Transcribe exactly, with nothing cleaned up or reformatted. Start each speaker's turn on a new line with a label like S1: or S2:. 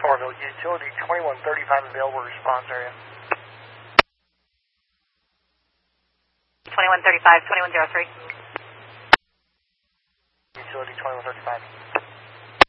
S1: Orville, utility twenty-one thirty-five available response area.
S2: twenty-one thirty-five, twenty-one oh three.
S1: Utility twenty-one thirty-five.